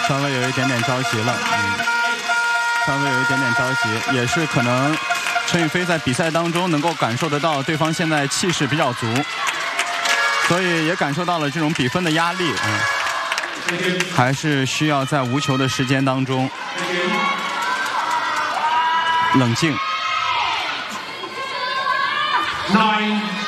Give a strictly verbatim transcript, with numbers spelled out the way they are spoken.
稍微有一点点着急了，嗯，稍微有一点点着急，也是可能陈雨菲在比赛当中能够感受得到对方现在气势比较足，所以也感受到了这种比分的压力，嗯，还是需要在无球的时间当中冷静。 Nine.